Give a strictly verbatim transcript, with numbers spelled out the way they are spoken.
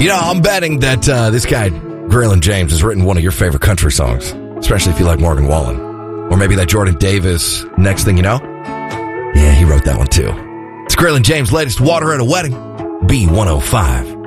You know, I'm betting that uh, this guy, Graylin James, has written one of your favorite country songs, especially if you like Morgan Wallen. Or maybe that Jordan Davis, Next Thing You Know. Yeah, he wrote that one too. It's Graylin James' latest Water at a Wedding, B one oh five.